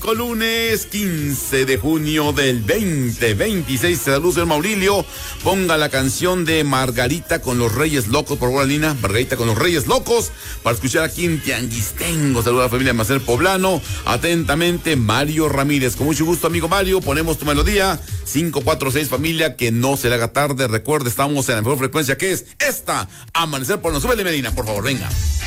Fantástico lunes 15 de junio del 2026. Saludos, señor Maurilio. Ponga la canción de Margarita con los Reyes Locos, por favor, Lina. Margarita con los Reyes Locos, para escuchar aquí en Tianguistengo. Saludos a la familia Macer Poblano. Atentamente, Mario Ramírez. Con mucho gusto, amigo Mario. Ponemos tu melodía. 546, familia, que no se le haga tarde. Recuerde, estamos en la mejor frecuencia, que es esta. Amanecer por Nos. Súbele, Medina, por favor, venga.